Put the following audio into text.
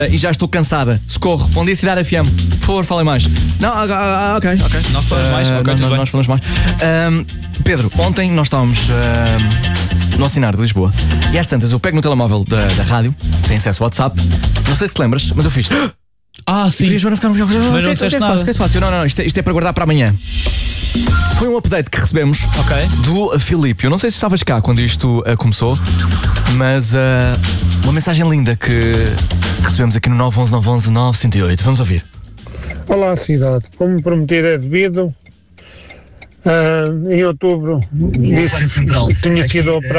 E já estou cansada. Socorro. Bom dia, Cidade FM. Por favor, falem mais. Não, ok. Nós falamos mais? Ok, tudo bem. Nós falamos mais. Pedro, ontem nós estávamos no Alcinar de Lisboa. E às tantas eu pego no telemóvel da rádio, tem acesso ao WhatsApp. Não sei se te lembras, mas eu fiz. Sim. E a Joana ficar Mas não disseste nada. Que é fácil? Não, isto é para guardar para amanhã. Foi um update que recebemos do Filipe. Eu não sei se estavas cá quando isto começou, mas uma mensagem linda que recebemos aqui no 911 911 978. Vamos ouvir. Olá, cidade. Como prometido é devido, em outubro disse que tinha sido operado